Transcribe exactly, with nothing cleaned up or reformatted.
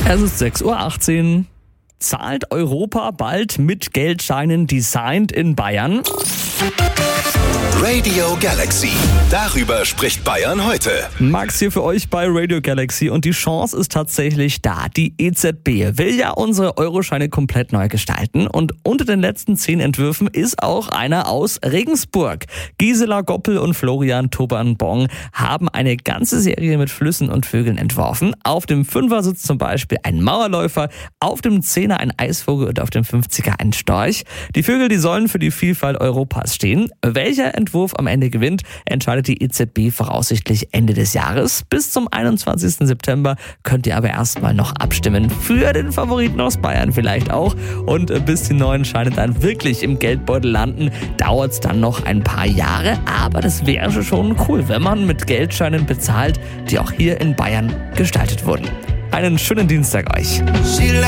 Es ist sechs Uhr achtzehn. Zahlt Europa bald mit Geldscheinen designt in Bayern? Radio Galaxy. Darüber spricht Bayern heute. Max hier für euch bei Radio Galaxy und die Chance ist tatsächlich da. Die E Z B will ja unsere Euroscheine komplett neu gestalten und unter den letzten zehn Entwürfen ist auch einer aus Regensburg. Gisela Goppel und Florian Tobernbong haben eine ganze Serie mit Flüssen und Vögeln entworfen. Auf dem Fünfer sitzt zum Beispiel ein Mauerläufer, auf dem Zehner ein Eisvogel und auf dem Fünfziger ein Storch. Die Vögel, die sollen für die Vielfalt Europas stehen. Welcher Entwurf am Ende gewinnt, entscheidet die E Z B voraussichtlich Ende des Jahres. Bis zum einundzwanzigsten September könnt ihr aber erstmal noch abstimmen. Für den Favoriten aus Bayern vielleicht auch. Und bis die neuen Scheine dann wirklich im Geldbeutel landen, dauert es dann noch ein paar Jahre. Aber das wäre schon cool, wenn man mit Geldscheinen bezahlt, die auch hier in Bayern gestaltet wurden. Einen schönen Dienstag euch.